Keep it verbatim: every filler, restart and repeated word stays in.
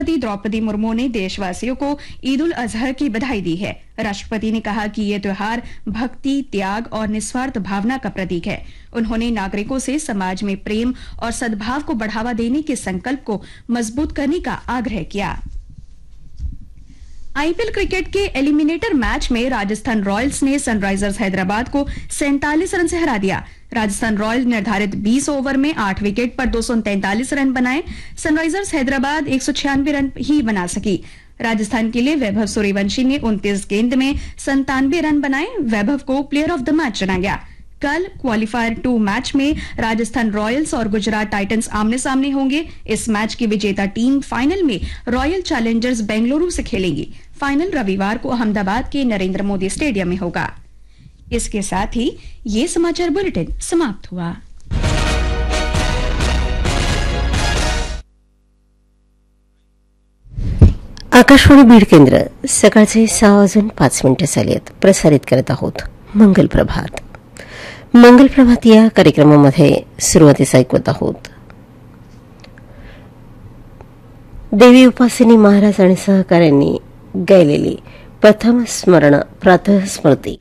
राष्ट्रपति द्रौपदी मुर्मू ने देशवासियों को ईद उल अजहा की बधाई दी है। राष्ट्रपति ने कहा कि ये त्योहार भक्ति, त्याग और निस्वार्थ भावना का प्रतीक है। उन्होंने नागरिकों से समाज में प्रेम और सद्भाव को बढ़ावा देने के संकल्प को मजबूत करने का आग्रह किया। आईपीएल क्रिकेट के एलिमिनेटर मैच में राजस्थान रॉयल्स ने सनराइजर्स हैदराबाद को सैंतालीस रन से हरा दिया। राजस्थान रॉयल्स निर्धारित बीस ओवर में आठ विकेट पर दो सौ तैंतालीस रन बनाए। सनराइजर्स हैदराबाद एक सौ छियानवे रन ही बना सकी। राजस्थान के लिए वैभव सूर्यवंशी ने उनतीस गेंद में संतानवे रन बनाए। वैभव को प्लेयर ऑफ द मैच चुना गया। कल क्वालिफायर टू मैच में राजस्थान रॉयल्स और गुजरात टाइटंस आमने सामने होंगे। इस मैच की विजेता टीम फाइनल में रॉयल चैलेंजर्स बेंगलुरु से खेलेंगी। फाइनल रविवार को अहमदाबाद के नरेंद्र मोदी स्टेडियम में होगा। इसके साथ ही ये समाचार बुलेटिन समाप्त हुआ। आकाशवाणी बीड केंद्र सकाळचे सहा वाजून पाच मिनिटं झाली आहेत. प्रसारित करत आहोत मंगल प्रभात. मंगल प्रभात या कार्यक्रमामध्ये सुरुवातीस ऐकवत आहोत देवी उपासिनी महाराज आणि सहकाऱ्यांनी गायलेली प्रथम स्मरण प्रातः स्मृती.